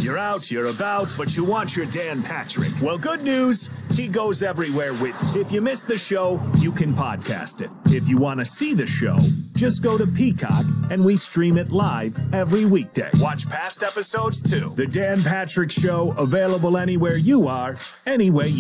You're out, you're about, but you want your Dan Patrick. Well, good news. He goes everywhere with you. If you missed the show, you can podcast it. If you want to see the show, just go to Peacock and we stream it live every weekday. Watch past episodes too. The Dan Patrick Show, available anywhere you are, anyway